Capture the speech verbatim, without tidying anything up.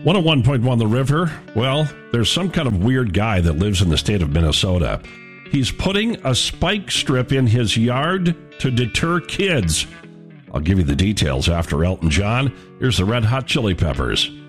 one oh one point one The River. Well, there's some kind of weird guy that lives in the state of Minnesota. He's putting a spike strip in his yard to deter kids. I'll give you the details after Elton John. Here's the Red Hot Chili Peppers.